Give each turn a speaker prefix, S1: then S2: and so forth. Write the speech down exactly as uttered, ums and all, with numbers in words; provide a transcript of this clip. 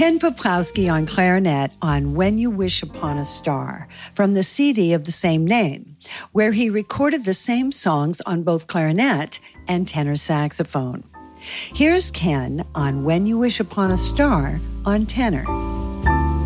S1: Ken Poplowski on clarinet on When You Wish Upon a Star from the C D of the same name, where he recorded the same songs on both clarinet and tenor saxophone. Here's Ken on When You Wish Upon a Star on tenor.